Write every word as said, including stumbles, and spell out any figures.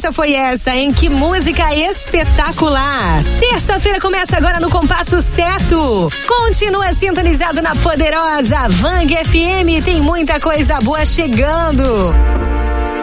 sequência foi essa, hein? Que música espetacular! Terça-feira começa agora no compasso certo. Continua sintonizado na poderosa Vang F M, tem muita coisa boa chegando.